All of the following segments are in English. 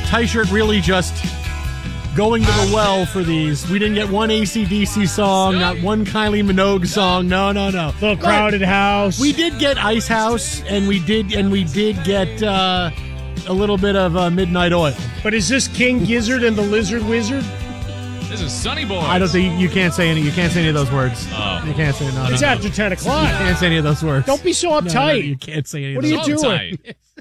T-shirt really just going to the well for these. We didn't get one AC/DC song, not one Kylie Minogue song. No. Little Crowded House. We did get Ice House, and we did get a little bit of Midnight Oil. But is this King Gizzard and the Lizard Wizard? This is Sunny Boy. I don't think you can't say any. You can't say any of those words. Oh. You can't say no. It's after 10 o'clock. You can't say any of those words. Don't be so uptight. No, you can't say any of What those. are you doing?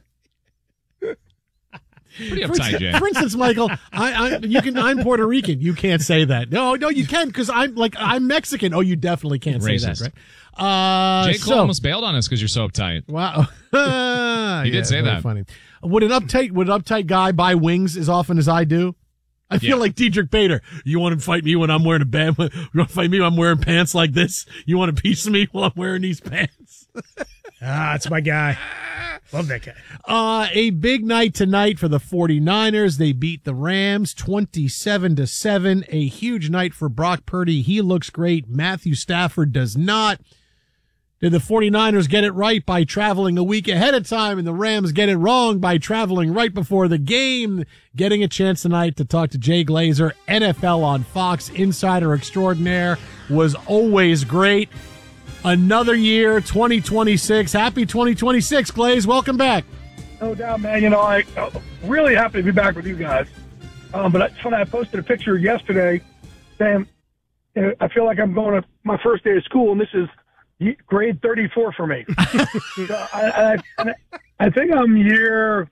Pretty uptight, Jay. For instance, Michael, I'm Puerto Rican. You can't say that. No, you can because I'm Mexican. Oh, you definitely can't say Racist. that, right? Jay Cole almost bailed on us because you're so uptight. Wow. He did say that. Funny. Would an uptight guy buy wings as often as I do? I feel like Diedrich Bader. You want to fight me when I'm wearing you want to fight me when I'm wearing pants like this? You want a piece of me while I'm wearing these pants? That's my guy. Love that guy. A big night tonight for the 49ers. They beat the Rams 27-7. A huge night for Brock Purdy. He looks great. Matthew Stafford does not. Did the 49ers get it right by traveling a week ahead of time, and the Rams get it wrong by traveling right before the game? Getting a chance tonight to talk to Jay Glazer, NFL on Fox, insider extraordinaire, was always great. Another year, 2026. Happy 2026, Glaze. Welcome back. No doubt, man. I'm really happy to be back with you guys. But it's funny, I posted a picture yesterday saying, I feel like I'm going to my first day of school, and this is grade 34 for me. So I think I'm year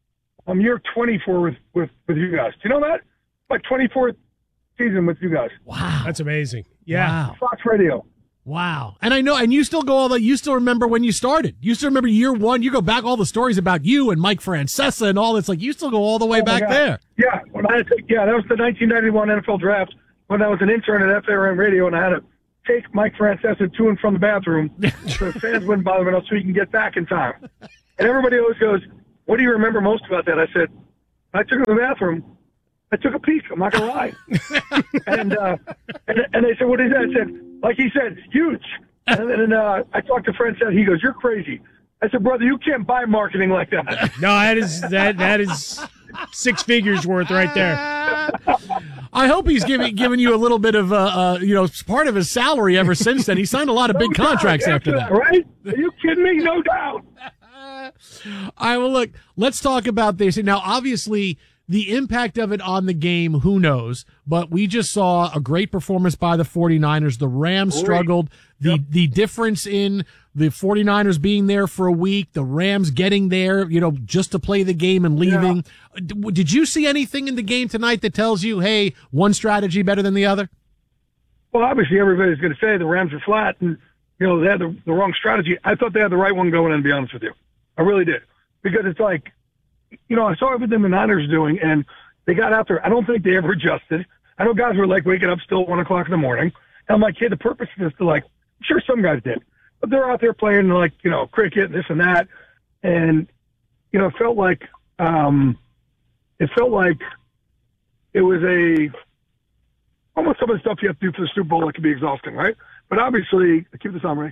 24 with you guys. Do you know that? My 24th season with you guys. Wow. That's amazing. Yeah. Wow. Fox Radio. Wow. And I know, and you still go all that, you still remember when you started. You still remember year one. You go back all the stories about you and Mike Francesa and all this. Like, you still go all the way back there. Yeah. That was the 1991 NFL draft when I was an intern at FARN Radio, and I had to take Mike Francesa to and from the bathroom so the fans wouldn't bother him enough so he can get back in time. And everybody always goes, what do you remember most about that? I said, I took him to the bathroom. I took a peek. I'm not going to lie. and they said, what is that? I said, like he said, huge. And then I talked to Francesa. He goes, you're crazy. I said, brother, you can't buy marketing like that. No, that is 6 figures worth right there. I hope he's giving you a little bit of part of his salary ever since then. He signed a lot of big contracts after that. Right? Are you kidding me? No doubt. All right, well, look, let's talk about this. Now, obviously, the impact of it on the game, who knows? But we just saw a great performance by the 49ers. The Rams struggled. The difference in the 49ers being there for a week, the Rams getting there, just to play the game and leaving. Yeah. Did you see anything in the game tonight that tells you, hey, one strategy better than the other? Well, obviously everybody's going to say the Rams are flat and, they had the wrong strategy. I thought they had the right one going in, to be honest with you. I really did. Because it's like, I saw everything the Niners are doing, and they got out there. I don't think they ever adjusted. I know guys were like waking up still at 1 o'clock in the morning. And I'm like, hey, the purpose of this is I'm sure some guys did. But they're out there playing cricket and this and that. And, it felt like it was almost some of the stuff you have to do for the Super Bowl that can be exhausting, right? But obviously, keep this on, Ray.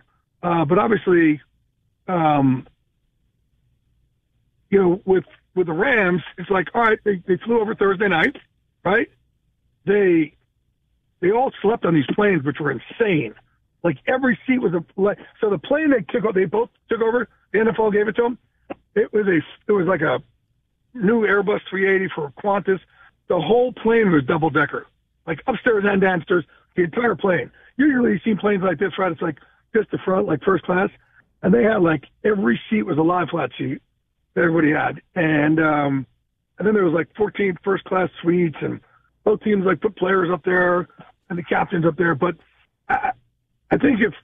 With the Rams, it's like, all right, they flew over Thursday night, right? They all slept on these planes, which were insane. Like every seat was so the plane they both took over. The NFL gave it to them. It was like a new Airbus 380 for Qantas. The whole plane was double decker, like upstairs and downstairs, the entire plane. Usually you see planes like this, right? It's like just the front, like first class, and they had like every seat was a lie flat seat that everybody had, and then there was like 14 first class suites, and both teams put players up there and the captains up there. But I think if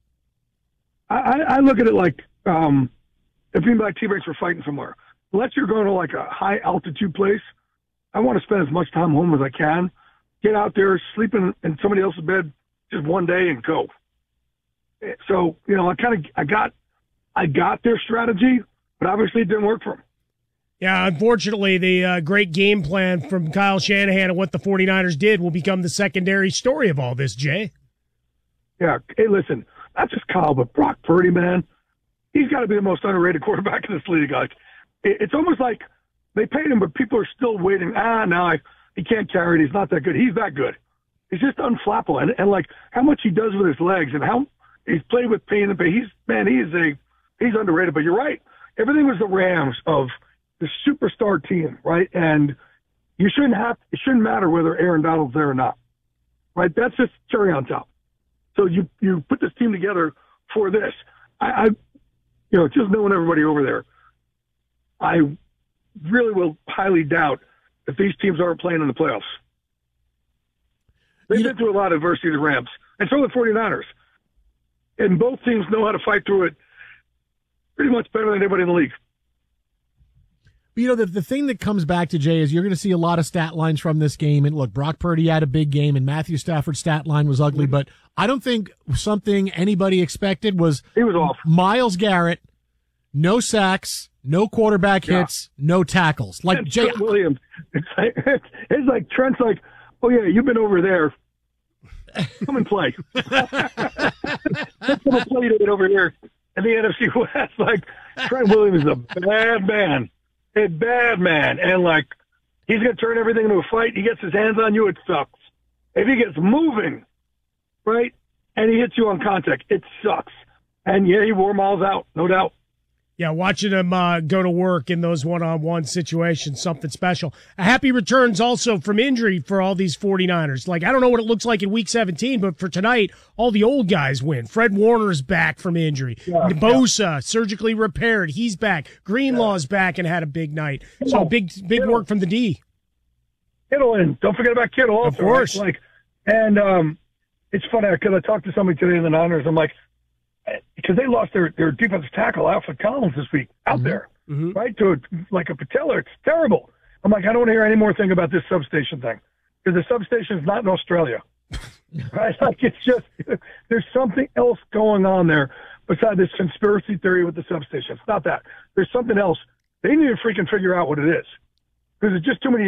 I look at it if me and my teammates were fighting somewhere, unless you're going to a high altitude place, I want to spend as much time home as I can. Get out there, sleep in somebody else's bed just one day and go. So, I got their strategy, but obviously it didn't work for them. Yeah, unfortunately, the great game plan from Kyle Shanahan and what the 49ers did will become the secondary story of all this, Jay. Yeah. Hey, listen, not just Kyle, but Brock Purdy, man. He's got to be the most underrated quarterback in this league. It's almost like They paid him, but people are still waiting. No, he can't carry it. He's not that good. He's that good. He's just unflappable. And like how much he does with his legs and how he's played with pain and pain. He's underrated, but you're right. Everything was the Rams of the superstar team, right? And it shouldn't matter whether Aaron Donald's there or not, right? That's just cherry on top. So you put this team together for this. I just knowing everybody over there, I really will highly doubt if these teams aren't playing in the playoffs. They've been through a lot of adversity, the Rams, and so the 49ers. And both teams know how to fight through it pretty much better than anybody in the league. The thing that comes back to, Jay, is you're going to see a lot of stat lines from this game. And look, Brock Purdy had a big game, and Matthew Stafford's stat line was ugly. But I don't think something anybody expected was he was off. Myles Garrett, no sacks, no quarterback hits, no tackles. Like Jay Trent Williams, it's like Trent's like, oh yeah, you've been over there. Come and play. Let's have a play date over here in the NFC West. Like Trent Williams is a bad man. A bad man. And, like, he's going to turn everything into a fight. He gets his hands on you, it sucks. If he gets moving, right, and he hits you on contact, it sucks. And, yeah, he wore Myles out, no doubt. Yeah, watching him go to work in those one-on-one situations, something special. A happy returns also from injury for all these 49ers. Like, I don't know what it looks like in Week 17, but for tonight, all the old guys win. Fred Warner's back from injury. Bosa, surgically repaired. He's back. Greenlaw's back and had a big night. So big work from the D. Kittle in. Don't forget about Kittle also. Of course. Right? It's funny because I talked to somebody today in the Niners. I'm like, because they lost their defensive tackle, Alfred Collins, this week out there, right, to a patella. It's terrible. I'm like, I don't want to hear any more thing about this substation thing because the substation is not in Australia, right? Like it's just there's something else going on there besides this conspiracy theory with the substation. It's not that. There's something else. They need to freaking figure out what it is because there's just too many